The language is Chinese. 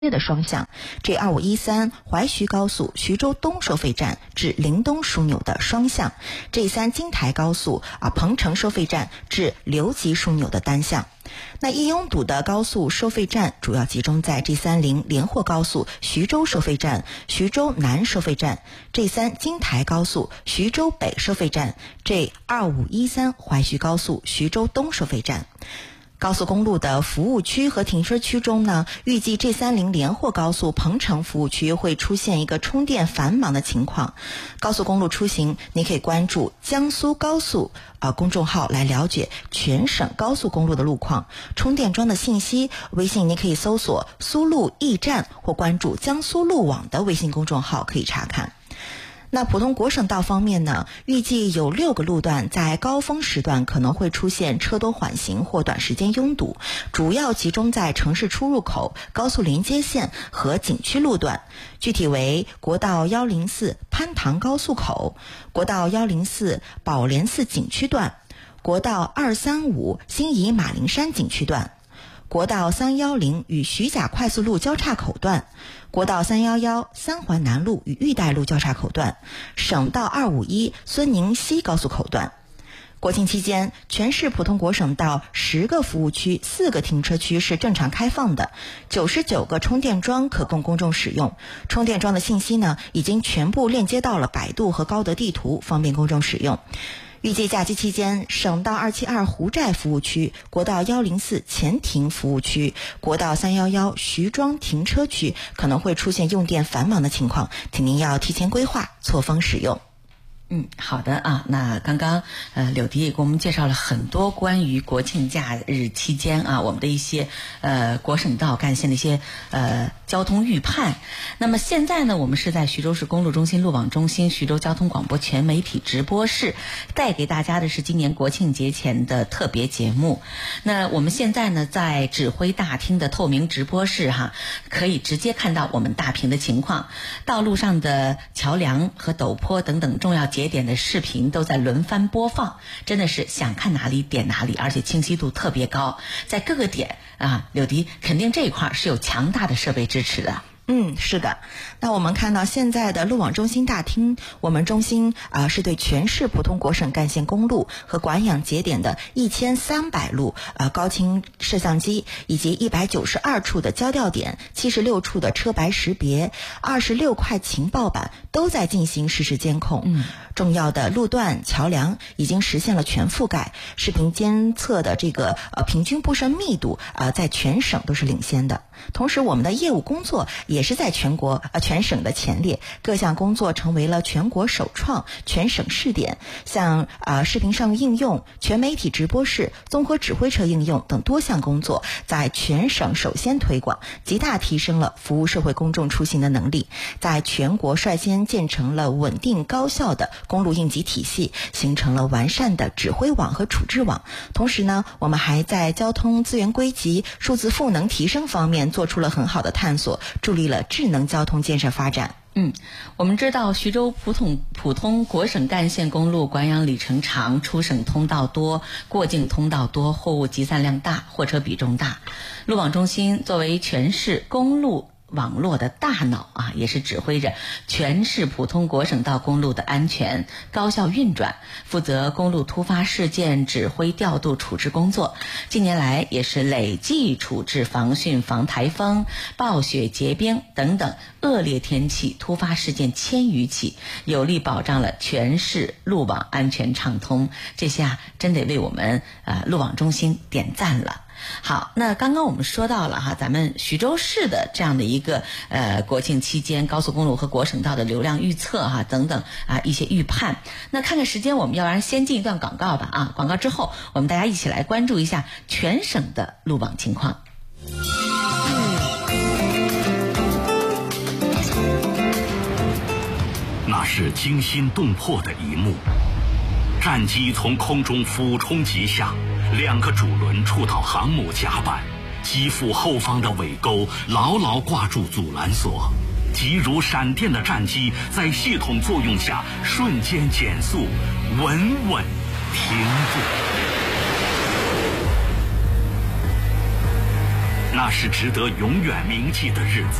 的双向，这2513淮徐高速徐州东收费站至临东枢纽的双向，这3京台高速彭城收费站至留级枢纽的单向。那易拥堵的高速收费站主要集中在 G30 连霍高速徐州收费站、徐州南收费站， G3 京台高速徐州北收费站， G2513淮徐高速徐州东收费站。高速公路的服务区和停车区中呢，预计 G30 连霍高速彭城服务区会出现一个充电繁忙的情况。高速公路出行，你可以关注江苏高速公众号来了解全省高速公路的路况、充电桩的信息。微信你可以搜索苏路驿站或关注江苏路网的微信公众号可以查看。那普通国省道方面呢，预计有6个路段在高峰时段可能会出现车多缓行或短时间拥堵，主要集中在城市出入口、高速连接线和景区路段。具体为国道104蟠塘高速口、国道104宝莲寺景区段、国道235新沂马铃山景区段、国道310与徐甲快速路交叉口段、国道311三环南路与玉带路交叉口段、省道251孙宁西高速口段。国庆期间，全市普通国省道10个服务区、4个停车区是正常开放的，99个充电桩可供公众使用。充电桩的信息呢，已经全部链接到了百度和高德地图，方便公众使用。预计假期期间，省道272湖寨服务区、国道104前庭服务区、国道311徐庄停车区可能会出现用电繁忙的情况，请您要提前规划，错峰使用。 好的啊。那刚刚柳迪也给我们介绍了很多关于国庆假日期间我们的一些国省道干线的一些交通预判。那么现在呢，我们是在徐州市公路中心路网中心徐州交通广播全媒体直播室，带给大家的是今年国庆节前的特别节目。那我们现在呢，在指挥大厅的透明直播室可以直接看到我们大屏的情况，道路上的桥梁和陡坡等等重要节点的视频都在轮番播放，真的是想看哪里点哪里，而且清晰度特别高。在各个点柳迪肯定这一块是有强大的设备支持的。 是的。那我们看到现在的路网中心大厅，我们中心是对全市普通国省干线公路和管养节点的1300路高清摄像机，以及192处的交调点、76处的车牌识别、26块情报板都在进行实时监控。重要的路段、桥梁已经实现了全覆盖，视频监测的这个平均布设密度在全省都是领先的。同时，我们的业务工作也是在全省的前列，各项工作成为了全国首创、全省试点。像视频上应用、全媒体直播室、综合指挥车应用等多项工作，在全省首先推广，极大提升了服务社会公众出行的能力，在全国率先建成了稳定高效的公路应急体系，形成了完善的指挥网和处置网。同时呢，我们还在交通资源归集、数字赋能提升方面做出了很好的探索，助力了智能交通建设发展。 我们知道徐州普通国省干线公路管养里程长，出省通道多，过境通道多，货物集散量大，货车比重大。路网中心作为全市公路网络的大脑也是指挥着全市普通国省道公路的安全高效运转，负责公路突发事件指挥调度处置工作。近年来也是累计处置防汛、防台风、暴雪结冰等等恶劣天气突发事件1000余起，有力保障了全市路网安全畅通。这下真得为我们路网中心点赞了。好，那刚刚我们说到了咱们徐州市的这样的一个国庆期间高速公路和国省道的流量预测等等一些预判。那看看时间，我们要不然先进一段广告吧广告之后我们大家一起来关注一下全省的路网情况。 那是惊心动魄的一幕，战机从空中俯冲急下，2个主轮触到航母甲板，机腹后方的尾钩牢牢挂住阻拦索，急如闪电的战机在系统作用下瞬间减速，稳稳停住。 那是值得永远铭记的日子。